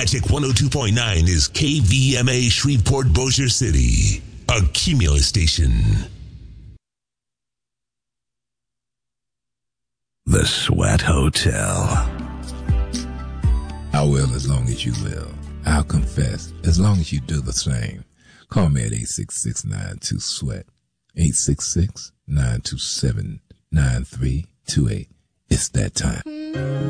Magic 102.9 is KVMA Shreveport Bossier City, a Cumulus station. The Sweat Hotel. I will as long as you will. I'll confess as long as you do the same. Call me at 866-92-SWEAT. 866-927-9328. It's that time.